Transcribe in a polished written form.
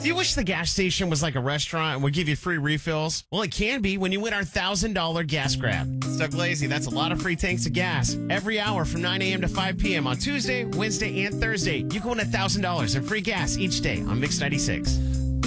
Do you wish the gas station was like a restaurant and would give you free refills? Well, it can be when you win our $1,000 gas grab. It's Doug Lazy. That's a lot of free tanks of gas every hour from 9 a.m. to 5 p.m. on Tuesday, Wednesday, and Thursday. You can win $1,000 in free gas each day on Mix 96.